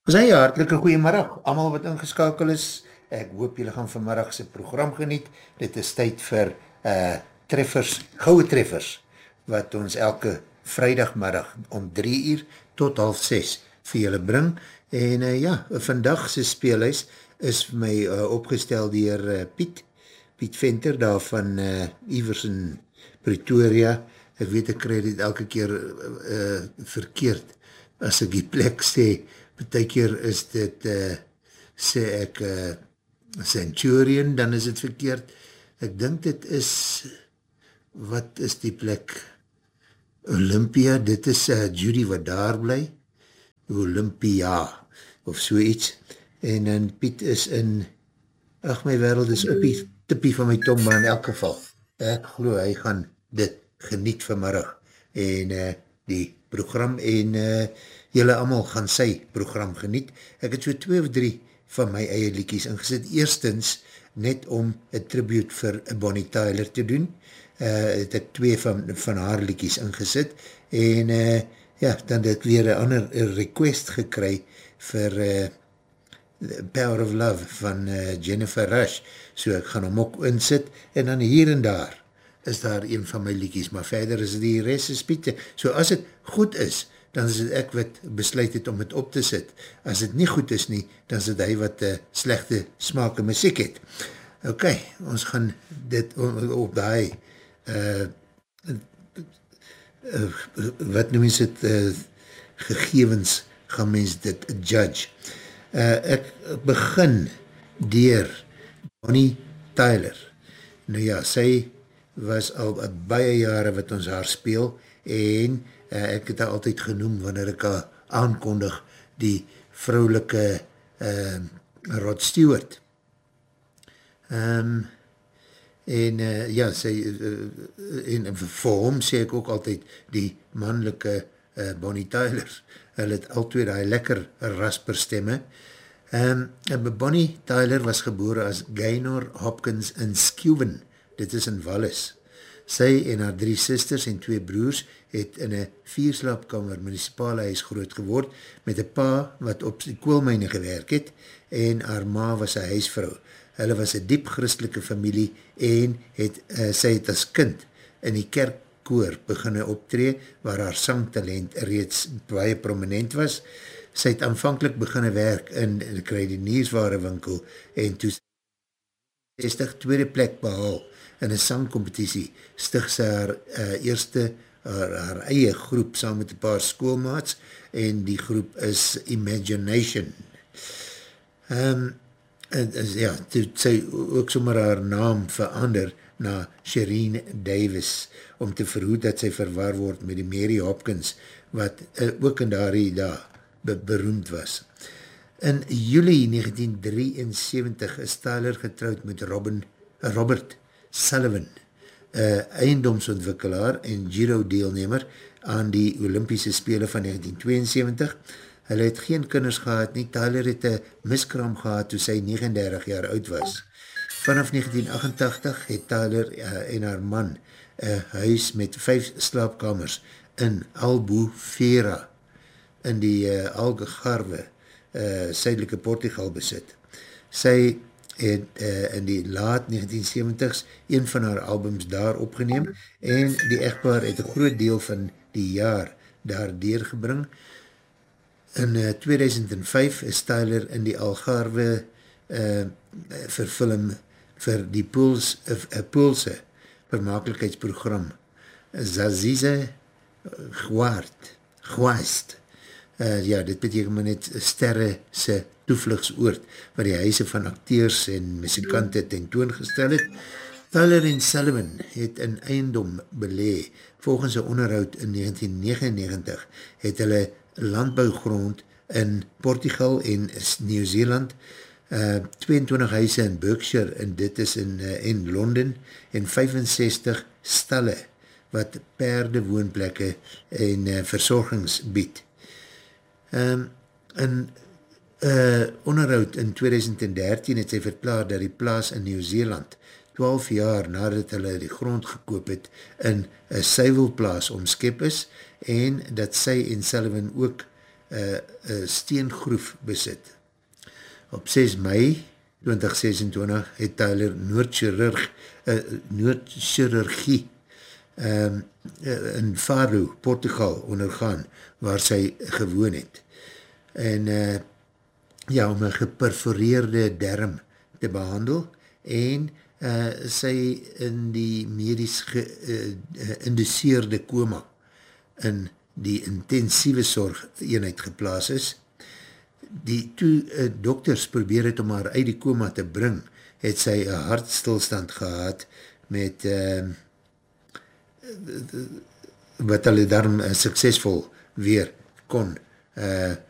Ons hy hartelike goeiemiddag, allemaal wat ingeskakel is. Ek hoop julle gaan vanmiddag sy program geniet. Dit is tyd vir treffers, goue treffers, wat ons elke vrijdagmiddag om 3 uur tot 5:30 vir julle bring. En ja, vandag sy speelhuis is vir my opgestel dier Piet Venter, daar van Ivers in Pretoria. Ek weet, ek krijg dit elke keer verkeerd, as ek die plek sê. Partykeer is dit, sê ek, Centurion, dan is dit verkeerd. Ek dink dit is, wat is die plek? Olympia, dit is Judy wat daar bly, Olympia, of so iets. En dan Piet is in, ag my wereld is op die tippie van my tong, maar in elk geval, ek glo, hy gaan dit geniet vanmiddag. En die program en julle allemaal gaan sy program geniet. Ek het so 2 of 3 van my eie liedjies ingesit. Eerstens, net om een tribute vir Bonnie Tyler te doen, het ek 2 van haar liedjies ingesit, en ja, dan het weer een ander request gekry vir Power of Love van Jennifer Rush, so ek gaan hom ook insit, en dan hier en daar is daar een van my liedjies, maar verder is die rest is Piet. So as het goed is, dan is het ek wat besluit het om het op te sit. As het nie goed is nie, dan is het hy wat slechte smaak en muziek het. Ok, ons gaan dit op die wat noem ons het gegevens gaan mens dit judge. Ek begin deur Bonnie Tyler. Nou ja, sy was al baie jare wat ons haar speel, en ek het haar altyd genoem, wanneer ek haar aankondig, die vrouwelike Rod Stewart. En ja, sy, en vir hom sê ek ook altyd, die mannelike Bonnie Tyler, hulle het altyd die lekker rasperstemme. Bonnie Tyler was gebore as Gaynor Hopkins in Skewen, dit is in Wallis. Sy en haar 3 sisters en 2 broers het in een 4-slaapkamer municipale huis groot geword, met een pa wat op die koolmyne gewerk het, en haar ma was een huisvrou. Hulle was een diep christelike familie, en sy het as kind in die kerkkoor beginne optree, waar haar sangtalent reeds baie prominent was. Sy het aanvankelijk beginne werk in die kruidenierswarewinkel, en toe 60 tweede plek behaal in een sangcompetitie, stig sy haar haar eie groep saam met een paar skoolmaats, en die groep is Imagination. Ja, toe sy ook sommer haar naam verander na Shireen Davis, om te verhoed dat sy verwar word met die Mary Hopkins, wat ook in daardie dag beroemd was. In juli 1973 is Tyler getrouwd met Robert Sullivan, eiendomsontwikkelaar en Giro-deelnemer aan die Olympische Spele van 1972. Hulle het geen kinders gehad nie. Tyler het een miskraam gehad toe sy 39 jaar oud was. Vanaf 1988 het Tyler en haar man een huis met 5 slaapkamers in Albufeira in die Algarve, suidelike Portugal besit. Sy het in die laat 1970s een van haar albums daar opgeneem, en die echtpaar het een groot deel van die jaar daar deurgebring. In 2005 is Tyler in die Algarve verfilm vir die Poolse vermakelijkheidsprogram Zazize Gwaast. Ja, dit beteken maar net sterre se toevlugsoord, waar die huise van acteurs en muzikante tentoongestel het. Tyler en Sullivan het in eiendom belee. Volgens een onderhoud in 1999 het hulle landbougrond in Portugal en Nieuw-Zeeland, 22 huise in Berkshire, en dit is in Londen, en 65 stalle, wat perde woonplekke en verzorgings bied. In onderhoud in 2013 het sy verklaar dat die plaas in Nieuw-Zeeland 12 jaar nadat hulle die grond gekoop het in een suiwelplaas omskep is, en dat sy en Sullivan ook steengroef besit. Op 6 Mei 2026 het Tyler noordchirurgie in Faro, Portugal ondergaan, waar sy gewoon het. En ja, om een geperforeerde darm te behandel en sy in die medisch geïnduceerde koma in die intensieve zorg eenheid geplaas is. Die toe dokters probeer het om haar uit die koma te bring, het sy een hartstilstand gehad met wat hulle daarom suksesvol weer kon